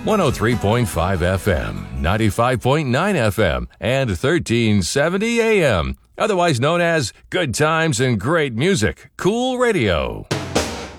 103.5 FM, 95.9 FM, and 1370 AM. Otherwise known as Good Times and Great Music, Cool Radio.